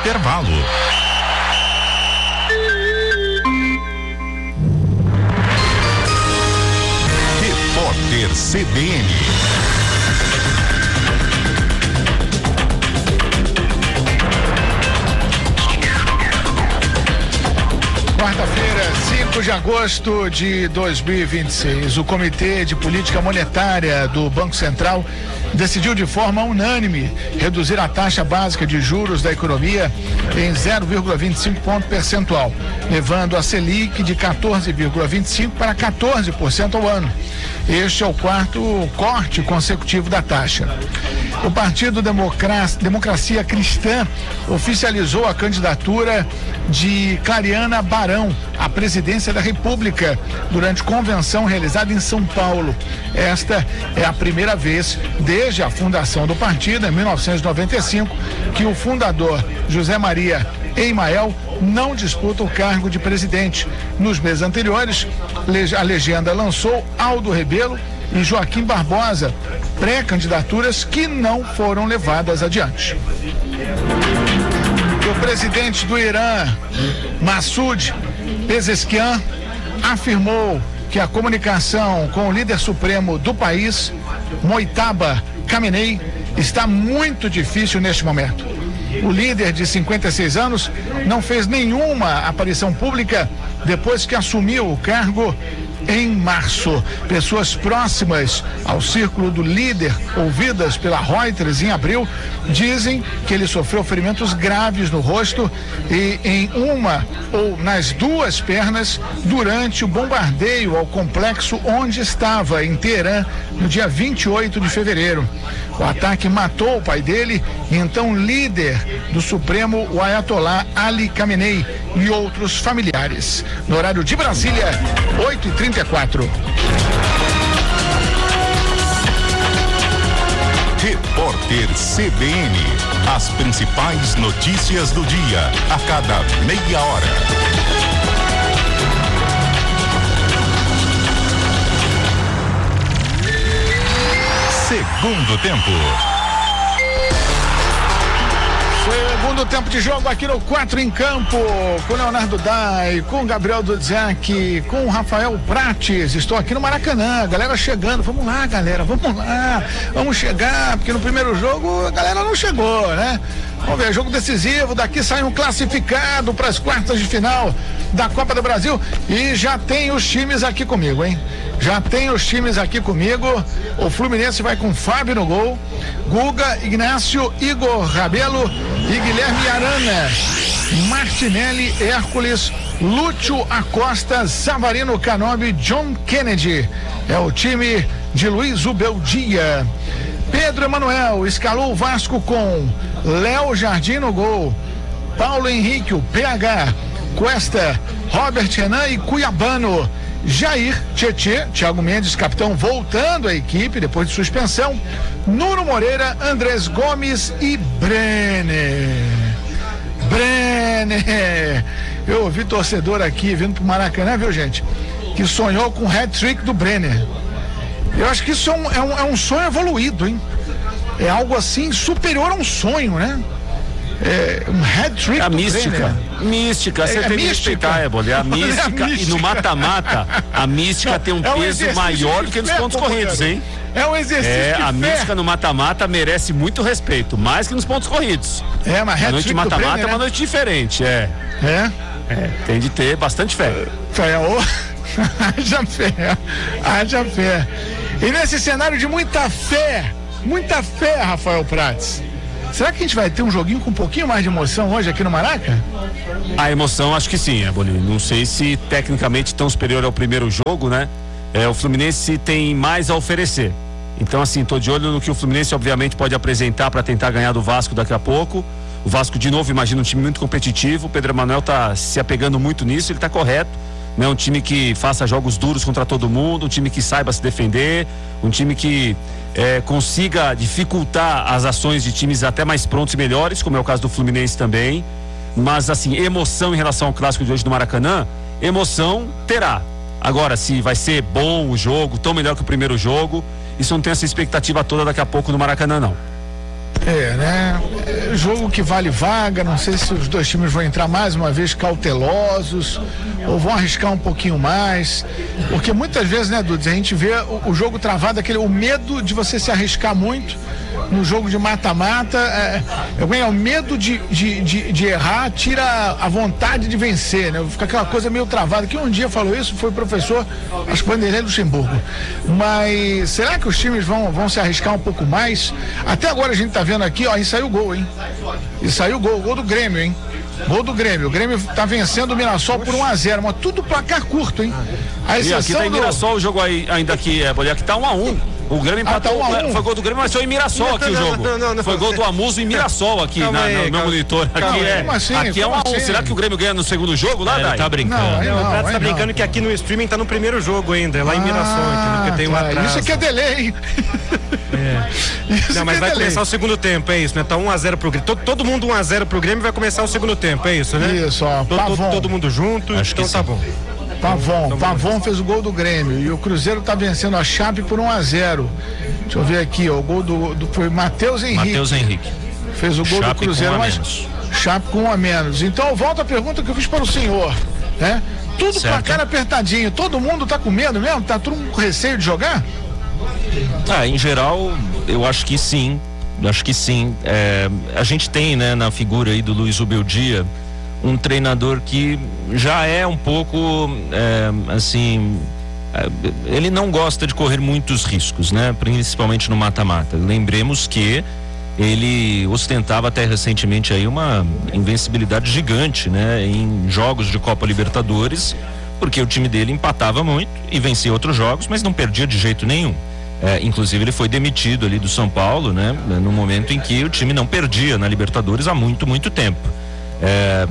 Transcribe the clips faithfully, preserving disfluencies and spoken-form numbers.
intervalo. Repórter C B N. Quarta-feira, cinco de agosto de dois mil e vinte e seis, o Comitê de Política Monetária do Banco Central decidiu de forma unânime reduzir a taxa básica de juros da economia em zero vírgula vinte e cinco ponto percentual, levando a Selic de quatorze vírgula vinte e cinco para quatorze por cento ao ano. Este é o quarto corte consecutivo da taxa. O Partido Democracia, Democracia Cristã oficializou a candidatura de Clariana Barão à presidência da República durante convenção realizada em São Paulo. Esta é a primeira vez desde a fundação do partido, em mil novecentos e noventa e cinco, que o fundador José Maria Emael não disputa o cargo de presidente. Nos meses anteriores, a legenda lançou Aldo Rebelo e Joaquim Barbosa, pré-candidaturas que não foram levadas adiante. O presidente do Irã, Massoud Pezeshkian, afirmou que a comunicação com o líder supremo do país, Mojtaba Khamenei, está muito difícil neste momento. O líder de cinquenta e seis anos não fez nenhuma aparição pública depois que assumiu o cargo em março. Pessoas próximas ao círculo do líder, ouvidas pela Reuters em abril, dizem que ele sofreu ferimentos graves no rosto e em uma ou nas duas pernas durante o bombardeio ao complexo onde estava, em Teherã, no dia vinte e oito de fevereiro. O ataque matou o pai dele, então líder do Supremo, o Ayatollah Ali Khamenei, e outros familiares. No horário de Brasília, oito e trinta e quatro. Repórter C B N. As principais notícias do dia, a cada meia hora. Segundo tempo. Segundo tempo de jogo aqui no Quatro em Campo, com Leonardo Dai, com Gabriel Dudzak, com Rafael Prates. Estou aqui no Maracanã, galera chegando. Vamos lá, galera, vamos lá, vamos chegar, porque no primeiro jogo a galera não chegou, né? Vamos ver, jogo decisivo, daqui sai um classificado para as quartas de final da Copa do Brasil e já tem os times aqui comigo, hein? Já tem os times aqui comigo. O Fluminense vai com Fábio no gol, Guga, Ignácio, Igor Rabelo e Guilherme Arana, Martinelli, Hércules, Lúcio Acosta, Savarino Canobi, John Kennedy. É o time de Luiz Ubeldia. Pedro Emanuel escalou o Vasco com Léo Jardim no gol, Paulo Henrique, o P H, Cuesta, Robert Renan e Cuiabano. Jair, Tietê, Thiago Mendes, capitão, voltando à equipe depois de suspensão, Nuno Moreira, Andrés Gomes e Brenner. Brenner. Eu ouvi torcedor aqui vindo pro Maracanã, viu, gente? Que sonhou com o hat-trick do Brenner. Eu acho que isso é um, é um, é um sonho evoluído, hein? É algo assim superior a um sonho, né? É um hat-trick a do mística. Brenner. Mística, você é, tem é que respeitar, é, Bolê. A mística, é a mística. E no mata-mata, a mística Não, tem um é um peso maior do que nos fé, pontos corridos, hein? É um exercício É, de a fé. mística no mata-mata merece muito respeito, mais que nos pontos corridos. É, mas a noite de mata-mata é uma né? noite diferente, é. É? É, tem de ter bastante fé. Fé, ô. Haja fé, haja fé. E nesse cenário de muita fé, muita fé, Rafael Prates, será que a gente vai ter um joguinho com um pouquinho mais de emoção hoje aqui no Maraca? A emoção, acho que sim, é, Bolinho. Não sei se tecnicamente tão superior ao primeiro jogo, né? É, o Fluminense tem mais a oferecer. Então, assim, tô de olho no que o Fluminense, obviamente, pode apresentar para tentar ganhar do Vasco daqui a pouco. O Vasco, de novo, imagina um time muito competitivo. O Pedro Emanuel tá se apegando muito nisso, ele tá correto. Né? Um time que faça jogos duros contra todo mundo, um time que saiba se defender, um time que é, consiga dificultar as ações de times até mais prontos e melhores, como é o caso do Fluminense também. Mas, assim, emoção em relação ao clássico de hoje do Maracanã, emoção terá. Agora, se vai ser bom o jogo, tão melhor que o primeiro jogo, isso não tem essa expectativa toda daqui a pouco no Maracanã, não. É, né? jogo que vale vaga, não sei se os dois times vão entrar mais uma vez cautelosos ou vão arriscar um pouquinho mais, porque muitas vezes, né, Dudes, a gente vê o, o jogo travado, aquele, o medo de você se arriscar muito no jogo de mata-mata, é, é, o medo de, de, de, de errar tira a vontade de vencer, né? Fica aquela coisa meio travada. Quem um dia falou isso foi o professor, acho que Vanderlei Luxemburgo. Mas será que os times vão, vão se arriscar um pouco mais? Até agora a gente tá vendo aqui, ó, e saiu o gol, hein? E saiu o gol, gol do Grêmio, hein? Gol do Grêmio. O Grêmio tá vencendo o Mirassol por um a zero, mas tudo placar curto, hein? A exceção e aqui tá em Mirassol do... o jogo aí, ainda aqui, é, aqui tá um a um. O Grêmio empatou, ah, tá um um. Foi gol do Grêmio, mas foi em Mirassol não, aqui não, o jogo. Não, não, não, foi gol do Amuso em Mirassol aqui na, aí, no meu monitor. Aqui calma, é, assim, aqui é um a um. Assim? Será que o Grêmio ganha no segundo jogo lá, é, Dai? Tá brincando. Não, não, o Prato tá brincando que aqui no streaming tá no primeiro jogo ainda, lá ah, em Mirassol, entendeu? Porque tem um atraso. Isso aqui é delay, hein? É. Isso não, mas vai delay. Começar o segundo tempo, é isso, né? Tá um a zero pro Grêmio. Todo, todo mundo um a zero pro Grêmio, vai começar o segundo tempo, é isso, né? Isso, ó. Todo, todo, todo mundo junto, acho então que tá bom. Pavon, então, Pavon fez o gol do Grêmio e o Cruzeiro tá vencendo a Chape por um a zero. Deixa eu ver aqui, ó, o gol do, do foi Matheus Henrique. Matheus Henrique. Fez o gol Chape do Cruzeiro, com um mas menos. Chape com um a menos. Então volta a pergunta que eu fiz para o senhor, né? Tudo pra cara apertadinho, todo mundo tá com medo mesmo? Tá todo mundo com receio de jogar? Ah, em geral, eu acho que sim. Acho que sim. É, a gente tem, né, na figura aí do Luiz Ubeldia, um treinador que já é um pouco, é, assim, é, ele não gosta de correr muitos riscos, né? Principalmente no mata-mata. Lembremos que ele ostentava até recentemente aí uma invencibilidade gigante, né? Em jogos de Copa Libertadores, porque o time dele empatava muito e vencia outros jogos, mas não perdia de jeito nenhum. É, inclusive ele foi demitido ali do São Paulo, né? No momento em que o time não perdia na Libertadores há muito, muito tempo. É,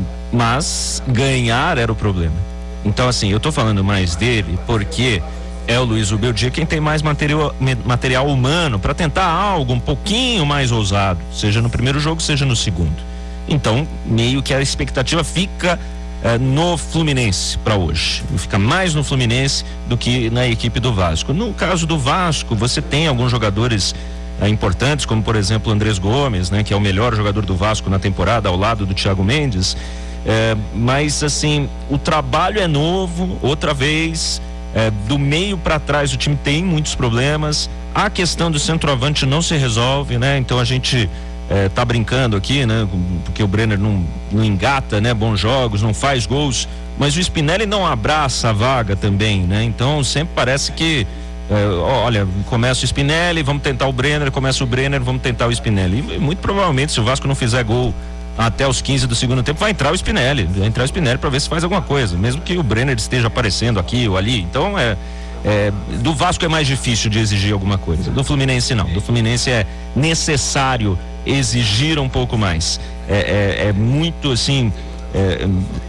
mas ganhar era o problema. Então, assim, eu tô falando mais dele porque é o Luiz Ubeldia quem tem mais material, material humano para tentar algo um pouquinho mais ousado, seja no primeiro jogo, seja no segundo. Então, meio que a expectativa fica é, no Fluminense para hoje. Fica mais no Fluminense do que na equipe do Vasco. No caso do Vasco, você tem alguns jogadores É, importantes, como por exemplo o Andrés Gomes, né, que é o melhor jogador do Vasco na temporada, ao lado do Thiago Mendes, é, mas assim, o trabalho é novo, outra vez, é, do meio para trás o time tem muitos problemas, a questão do centroavante não se resolve, né, então a gente é, tá brincando aqui, né, porque o Brenner não, não engata, né, bons jogos, não faz gols, mas o Spinelli não abraça a vaga também, né, então sempre parece que É, olha, começa o Spinelli, vamos tentar o Brenner, começa o Brenner, vamos tentar o Spinelli. E muito provavelmente, se o Vasco não fizer gol até os quinze do segundo tempo, vai entrar o Spinelli, vai entrar o Spinelli para ver se faz alguma coisa, mesmo que o Brenner esteja aparecendo aqui ou ali. Então, é, é do Vasco é mais difícil de exigir alguma coisa. Do Fluminense não. Do Fluminense é necessário exigir um pouco mais. É, é, é muito assim é,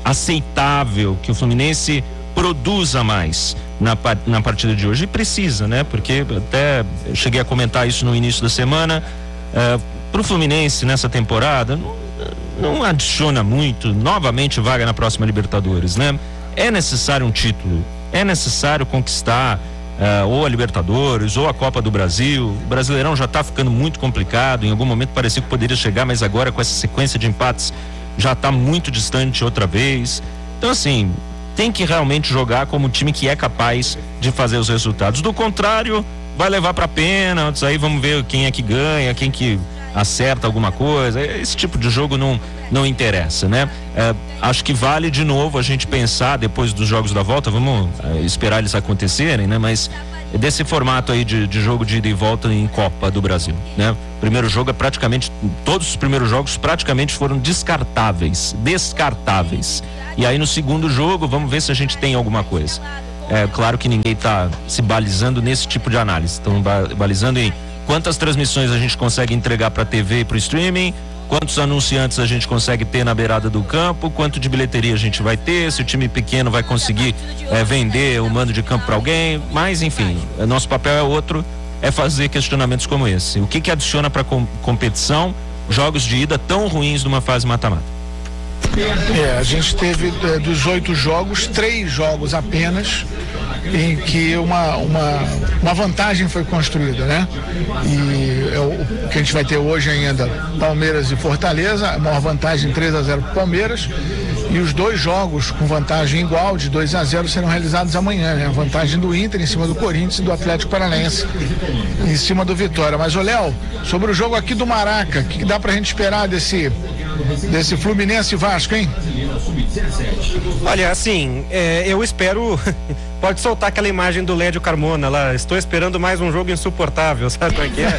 aceitável que o Fluminense produza mais na, na partida de hoje, e precisa, né? Porque até eu cheguei a comentar isso no início da semana, uh, pro Fluminense nessa temporada não, não adiciona muito, novamente vaga na próxima Libertadores, né? É necessário um título, é necessário conquistar uh, ou a Libertadores ou a Copa do Brasil. O Brasileirão já tá ficando muito complicado, em algum momento parecia que poderia chegar, mas agora com essa sequência de empates já tá muito distante outra vez. Então assim, tem que realmente jogar como um time que é capaz de fazer os resultados. Do contrário, vai levar para pênaltis, aí vamos ver quem é que ganha, quem que acerta alguma coisa. Esse tipo de jogo não, não interessa, né? É, acho que vale de novo a gente pensar depois dos jogos da volta, vamos é, esperar eles acontecerem, né? Mas desse formato aí de, de jogo de ida e volta em Copa do Brasil, né? Primeiro jogo é praticamente, todos os primeiros jogos praticamente foram descartáveis, descartáveis. E aí no segundo jogo, vamos ver se a gente tem alguma coisa. É claro que ninguém está se balizando nesse tipo de análise. Estão balizando em quantas transmissões a gente consegue entregar para a T V e para o streaming, quantos anunciantes a gente consegue ter na beirada do campo, quanto de bilheteria a gente vai ter, se o time pequeno vai conseguir é, vender o mando de campo para alguém. Mas enfim, nosso papel é outro, é fazer questionamentos como esse. O que que adiciona para a com, competição jogos de ida tão ruins numa fase mata-mata? É, a gente teve é, dos oito jogos, três jogos apenas em que uma, uma, uma vantagem foi construída, né? E é o que a gente vai ter hoje ainda, Palmeiras e Fortaleza, a maior vantagem três a zero para o Palmeiras, e os dois jogos com vantagem igual de dois a zero serão realizados amanhã, né? A vantagem do Inter em cima do Corinthians e do Atlético Paranaense em cima do Vitória. Mas, ô Léo, sobre o jogo aqui do Maraca, o que, que dá pra gente esperar desse desse Fluminense e Vasco, hein? Olha, assim, é, eu espero. Pode soltar aquela imagem do Lédio Carmona lá. Estou esperando mais um jogo insuportável, sabe qual é que é?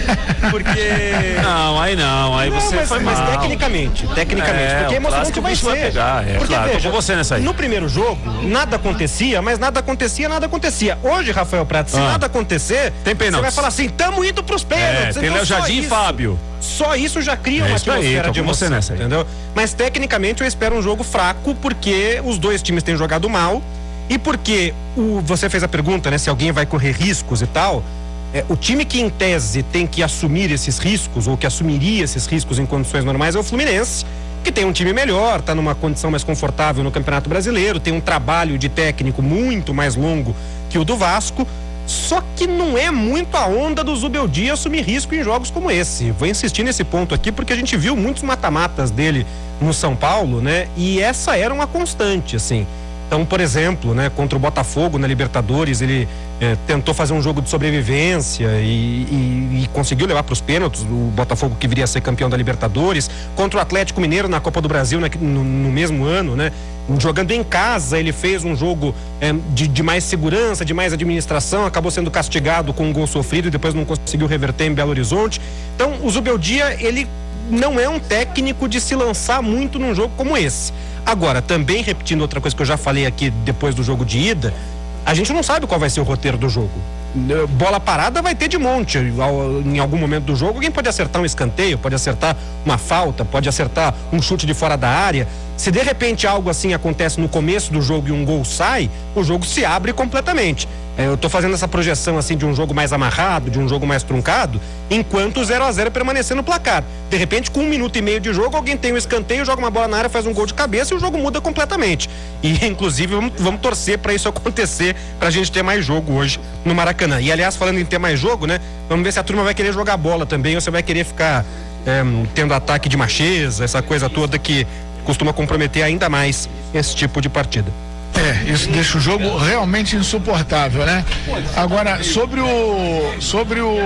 Porque. Não, aí não, aí não, você mas, foi mas mal. tecnicamente, tecnicamente, É, porque o emocionante vai clássico ser. vai pegar, é, porque claro, veja, tô com você nessa aí. no primeiro jogo, nada acontecia, mas nada acontecia, nada acontecia. Hoje, Rafael Prata, se Ah. nada acontecer, Tem pênaltis. você vai falar assim, tamo indo pros pênaltis. É, tem Então, Léo só Jardim e isso- Fábio. Só isso já cria É uma isso aí, atmosfera tô de com você emoção, nessa aí. entendeu? Mas tecnicamente eu espero um jogo fraco porque os dois times têm jogado mal e porque o, você fez a pergunta, né, se alguém vai correr riscos e tal. É, o time que em tese tem que assumir esses riscos ou que assumiria esses riscos em condições normais é o Fluminense, que tem um time melhor, tá numa condição mais confortável no Campeonato Brasileiro, tem um trabalho de técnico muito mais longo que o do Vasco. Só que não é muito a onda do Zubeldia assumir risco em jogos como esse. Vou insistir nesse ponto aqui porque a gente viu muitos mata-matas dele no São Paulo, né? E essa era uma constante, assim. Então, por exemplo, né, contra o Botafogo na Libertadores, ele eh, tentou fazer um jogo de sobrevivência e, e, e conseguiu levar para os pênaltis o Botafogo que viria a ser campeão da Libertadores. Contra o Atlético Mineiro na Copa do Brasil né, no, no mesmo ano, né? Jogando em casa, ele fez um jogo eh, de, de mais segurança, de mais administração, acabou sendo castigado com um gol sofrido e depois não conseguiu reverter em Belo Horizonte. Então, o Zubeldia, ele não é um técnico de se lançar muito num jogo como esse. Agora, também repetindo outra coisa que eu já falei aqui depois do jogo de ida, a gente não sabe qual vai ser o roteiro do jogo. Bola parada vai ter de monte. Em algum momento do jogo, alguém pode acertar um escanteio, pode acertar uma falta, pode acertar um chute de fora da área. Se de repente algo assim acontece no começo do jogo e um gol sai, o jogo se abre completamente. Eu tô fazendo essa projeção assim de um jogo mais amarrado, de um jogo mais truncado, enquanto o zero a zero permanecer no placar. De repente, com um minuto e meio de jogo, alguém tem um escanteio, joga uma bola na área, faz um gol de cabeça e o jogo muda completamente. E, inclusive, vamos, vamos torcer para isso acontecer, pra gente ter mais jogo hoje no Maracanã. E, aliás, falando em ter mais jogo, né? Vamos ver se a turma vai querer jogar bola também ou se vai querer ficar é, tendo ataque de macheza, essa coisa toda que costuma comprometer ainda mais esse tipo de partida. É, isso deixa o jogo realmente insuportável, né? Agora, sobre o sobre o,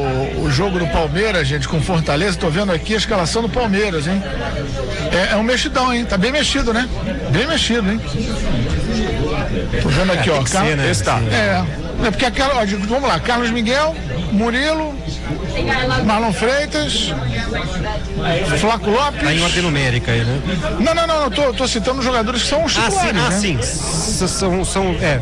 o jogo do Palmeiras, gente, com Fortaleza, tô vendo aqui a escalação do Palmeiras, hein? É, é um mexidão, hein? Tá bem mexido, né? Bem mexido, hein? Tô vendo aqui, é, ó. Car... ser, né? Está. É, é porque aquela, ó, vamos lá, Carlos Miguel, Murilo, Marlon Freitas, Flaco Lopes. Tá em ordem numérica aí, né? Não, não, não, não tô, tô citando os jogadores que são os Ah, sim, titulares, ah, né? sim. S- São, são, é.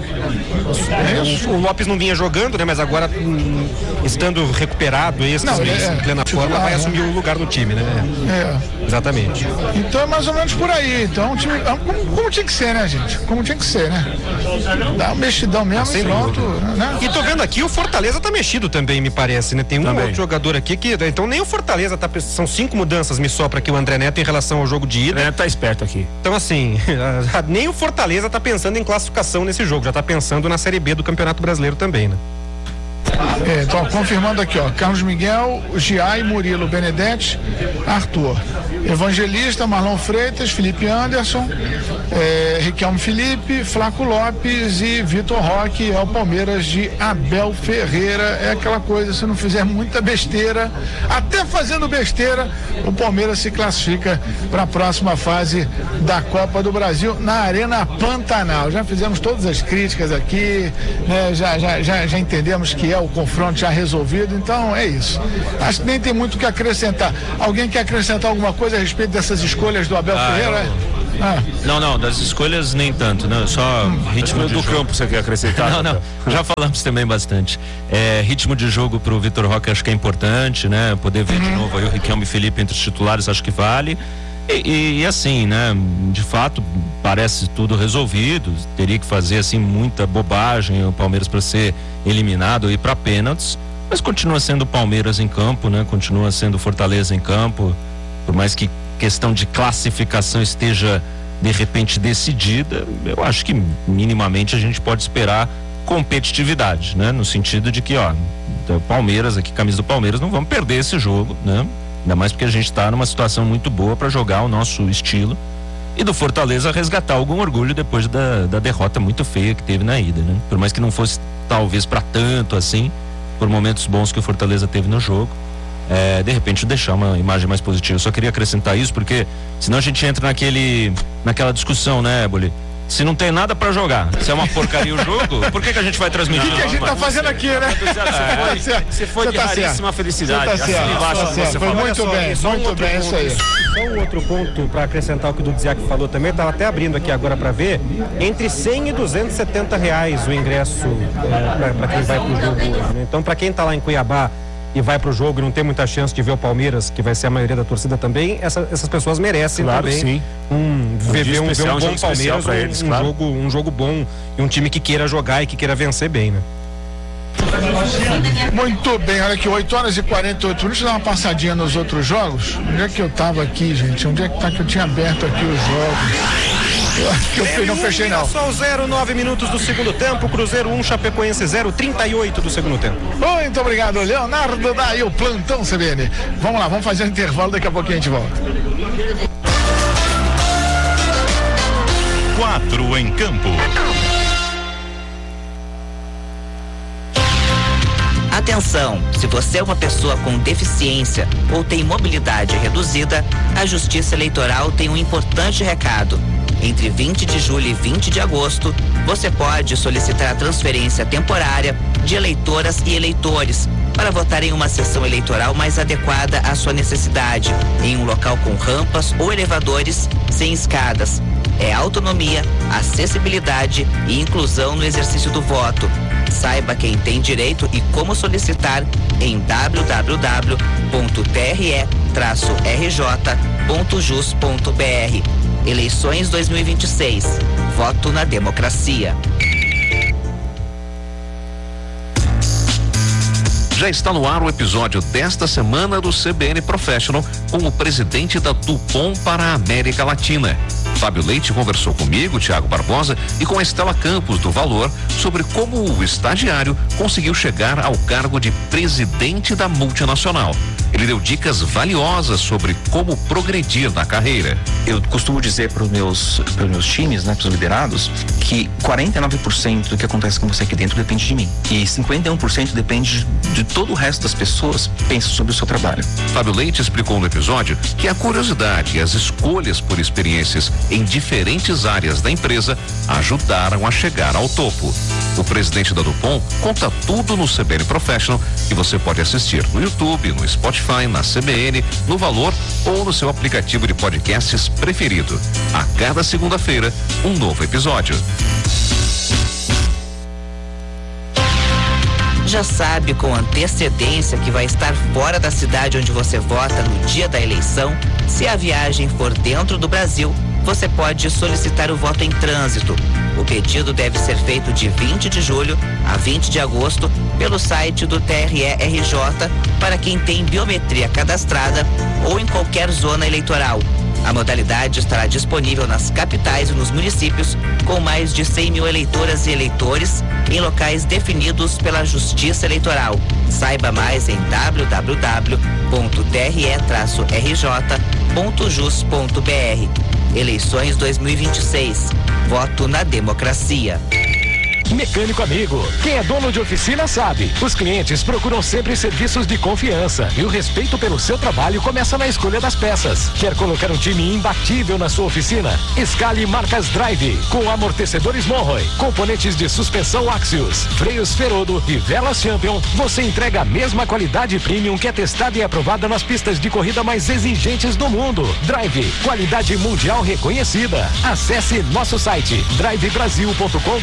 O, o Lopes não vinha jogando, né? Mas agora, hum, estando recuperado, esses Não, ele meses é em plena titular, forma, vai né? assumir o lugar no time, né? É. Exatamente. Então é mais ou menos por aí. Então, um time, como, como tinha que ser, né, gente? Como tinha que ser, né? Dá um mexidão mesmo Sem e pronto. dúvida. Né? E tô vendo aqui, o Fortaleza tá mexido também, me parece, né? Tem um Também. outro jogador aqui que. Então nem o Fortaleza tá. São cinco mudanças, me sopra aqui o André Neto em relação ao jogo de ida. É, tá esperto aqui. Então, assim, nem o Fortaleza tá pensando em classificação nesse jogo, já tá pensando na Série B do Campeonato Brasileiro também, né? É, então, confirmando aqui, ó. Carlos Miguel, Giai, Murilo, Benedetti, Arthur. Evangelista, Marlon Freitas, Felipe Anderson, é, Riquelme Felipe, Flaco Lopes e Vitor Roque. É o Palmeiras de Abel Ferreira. É aquela coisa, se não fizer muita besteira, até fazendo besteira, o Palmeiras se classifica para a próxima fase da Copa do Brasil na Arena Pantanal. Já fizemos todas as críticas aqui, né? já, já, já, já entendemos que é o confronto já resolvido, então é isso. Acho que nem tem muito o que acrescentar. Alguém quer acrescentar alguma coisa a respeito dessas escolhas do Abel Ah, Ferreira? eu- Ah, Não, não, das escolhas nem tanto, né? Só ritmo Do de jogo. campo você quer acrescentar? Não, não, já falamos também bastante. É, ritmo de jogo pro Vitor Roque acho que é importante, né? Poder ver de novo aí o Riquelme Felipe entre os titulares acho que vale. E, e, e assim, né? De fato, parece tudo resolvido. Teria que fazer assim muita bobagem o Palmeiras para ser eliminado e para pênaltis. Mas continua sendo o Palmeiras em campo, né? Continua sendo o Fortaleza em campo. Por mais que questão de classificação esteja de repente decidida, eu acho que minimamente a gente pode esperar competitividade, né? No sentido de que, ó, o Palmeiras aqui, camisa do Palmeiras, não vamos perder esse jogo, né? Ainda mais porque a gente está numa situação muito boa para jogar o nosso estilo, e do Fortaleza resgatar algum orgulho depois da, da derrota muito feia que teve na ida, né? Por mais que não fosse talvez para tanto assim, por momentos bons que o Fortaleza teve no jogo, é, de repente deixar uma imagem mais positiva. Eu só queria acrescentar isso porque senão a gente entra naquele naquela discussão, né, Boli? Se não tem nada pra jogar, se é uma porcaria o jogo, por que que a gente vai transmitir? O que, que a gente tá fazendo aqui, né? Você foi de raríssima felicidade. Tá certo. Foi muito bem, muito bem, isso aí. Só um outro ponto para acrescentar o que o Dudziak falou também, eu tava até abrindo aqui agora para ver, entre cem e duzentos e setenta reais o ingresso é, para quem vai pro jogo. Né? Então, para quem tá lá em Cuiabá e vai pro jogo e não tem muita chance de ver o Palmeiras, que vai ser a maioria da torcida também, essa, essas pessoas merecem claro, também sim. um, um ver, um, especial, ver um bom um Palmeiras, um, eles, um, claro. jogo, um jogo bom e um time que queira jogar e que queira vencer bem, né? Muito bem, olha aqui, oito horas e quarenta e oito minutos. Deixa eu dar uma passadinha nos outros jogos. Onde é que eu tava aqui, gente? Onde é que tá que eu tinha aberto aqui os jogos? Eu acho que eu não fechei, não. Só zero, nove minutos do segundo tempo, Cruzeiro um, Chapecoense zero, trinta e oito do segundo tempo. Muito obrigado, Leonardo, daí o plantão C B N. Vamos lá, vamos fazer um intervalo, daqui a pouquinho a gente volta. Quatro em campo. Atenção, se você é uma pessoa com deficiência ou tem mobilidade reduzida, a Justiça Eleitoral tem um importante recado. Entre vinte de julho e vinte de agosto, você pode solicitar a transferência temporária de eleitoras e eleitores para votar em uma sessão eleitoral mais adequada à sua necessidade, em um local com rampas ou elevadores sem escadas. É autonomia, acessibilidade e inclusão no exercício do voto. Saiba quem tem direito e como solicitar em w w w ponto t r e traço r j ponto jus ponto b r. Eleições dois mil e vinte e seis. Voto na democracia. Já está no ar o episódio desta semana do C B N Professional com o presidente da Dupont para a América Latina. Fábio Leite conversou comigo, Thiago Barbosa, e com a Estela Campos do Valor sobre como o estagiário conseguiu chegar ao cargo de presidente da multinacional. Ele deu dicas valiosas sobre como progredir na carreira. Eu costumo dizer para os meus, para os meus times, né, para os liderados, que quarenta e nove por cento do que acontece com você aqui dentro depende de mim. E cinquenta e um por cento depende de todo o resto das pessoas que pensam sobre o seu trabalho. Fábio Leite explicou no episódio que a curiosidade e as escolhas por experiências em diferentes áreas da empresa ajudaram a chegar ao topo. O presidente da Dupont conta tudo no C B N Professional, que você pode assistir no YouTube, no Spotify, na C B N, no Valor ou no seu aplicativo de podcasts preferido. A cada segunda-feira, um novo episódio. Já sabe com antecedência que vai estar fora da cidade onde você vota no dia da eleição? Se a viagem for dentro do Brasil, você pode solicitar o voto em trânsito. O pedido deve ser feito de vinte de julho a vinte de agosto pelo site do T R E R J para quem tem biometria cadastrada ou em qualquer zona eleitoral. A modalidade estará disponível nas capitais e nos municípios com mais de cem mil eleitoras e eleitores em locais definidos pela Justiça Eleitoral. Saiba mais em w w w ponto t r e traço r j ponto jus ponto b r. Eleições dois mil e vinte e seis. Voto na democracia. Mecânico amigo, quem é dono de oficina sabe. Os clientes procuram sempre serviços de confiança e o respeito pelo seu trabalho começa na escolha das peças. Quer colocar um time imbatível na sua oficina? Escale marcas Drive, com amortecedores Monroe, componentes de suspensão Axios, freios Ferodo e velas Champion. Você entrega a mesma qualidade premium que é testada e aprovada nas pistas de corrida mais exigentes do mundo. Drive, qualidade mundial reconhecida. Acesse nosso site drive brasil ponto com